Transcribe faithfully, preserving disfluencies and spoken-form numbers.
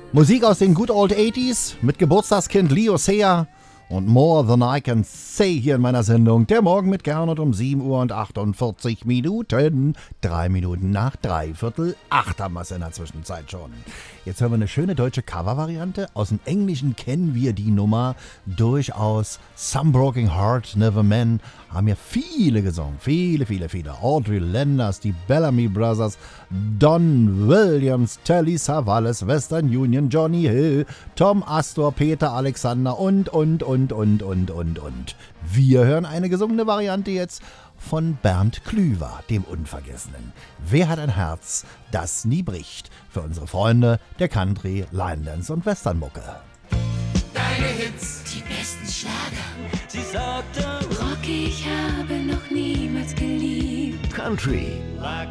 Musik aus den Good Old achtziger mit Geburtstagskind Leo Sayer und More Than I Can Say hier in meiner Sendung. Der Morgen mit Gernot um sieben Uhr und achtundvierzig Minuten. Drei Minuten nach dreiviertel acht haben wir es in der Zwischenzeit schon. Jetzt hören wir eine schöne deutsche Covervariante. Aus dem Englischen kennen wir die Nummer durchaus. Some Broken Heart, Never Man haben ja viele gesungen. Viele, viele, viele. Audrey Landers, die Bellamy Brothers, Don Williams, Telly Savalas, Western Union, Johnny Hill, Tom Astor, Peter Alexander und, und, und, und, und, und, und. Wir hören eine gesungene Variante jetzt von Bernd Klüver, dem Unvergessenen. Wer hat ein Herz, das nie bricht? Für unsere Freunde der Country, Line Dance und Westernmucke. Deine Hits, die besten Schlager. Sie sagte, Rocky, ich habe noch niemals geliebt. Country,